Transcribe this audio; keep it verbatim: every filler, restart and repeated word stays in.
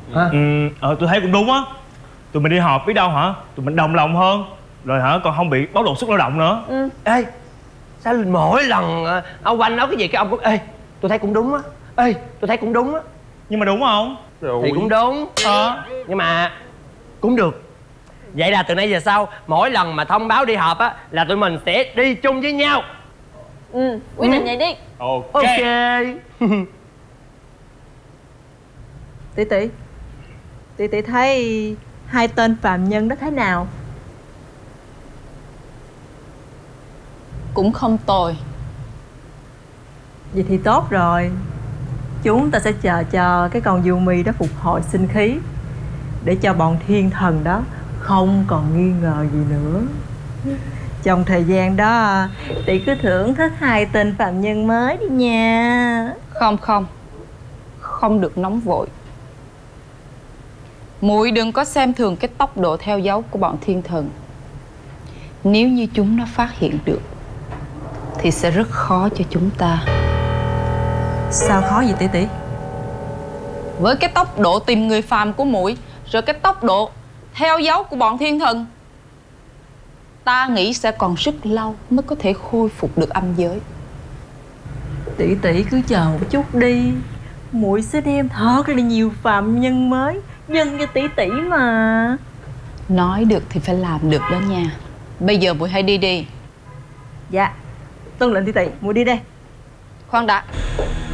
Hả? Ừ, ờ, tôi thấy cũng đúng á. Tụi mình đi họp biết đâu hả, tụi mình đồng lòng hơn, rồi hả còn không bị bóc lột sức lao động nữa. Ừ. Ê, sao mỗi lần à, ông Oanh nói cái gì cái ông cũng ê, tôi thấy cũng đúng á. Ê, tôi thấy cũng đúng á. Nhưng mà đúng không? Rồi. Thì cũng đúng. Ờ. Nhưng mà cũng được. Vậy là từ nay về sau mỗi lần mà thông báo đi họp á là tụi mình sẽ đi chung với nhau. Ừ, quyết định Ừ. vậy đi. Ok, Ok. Tỷ tỷ Tỷ tỷ thấy hai tên phạm nhân đó thế nào? Cũng không tồi. Vậy thì tốt rồi. Chúng ta sẽ chờ cho cái con Yumi đó phục hồi sinh khí, để cho bọn thiên thần đó không còn nghi ngờ gì nữa. Trong thời gian đó tỷ cứ thưởng thức hai tên phạm nhân mới đi nha. Không không, không được nóng vội. Muội đừng có xem thường cái tốc độ theo dấu của bọn thiên thần. Nếu như chúng nó phát hiện được thì sẽ rất khó cho chúng ta. Sao khó vậy tỷ tỷ? Với cái tốc độ tìm người phàm của muội, rồi cái tốc độ theo dấu của bọn thiên thần, ta nghĩ sẽ còn rất lâu mới có thể khôi phục được âm giới. Tỷ tỷ cứ chờ một chút đi, muội sẽ đem thật là nhiều phạm nhân mới nhân cho tỷ tỷ mà. Nói được thì phải làm được đó nha. Bây giờ muội hãy đi đi. Dạ, tuân lệnh tỷ tỷ, muội đi đây. Khoan đã.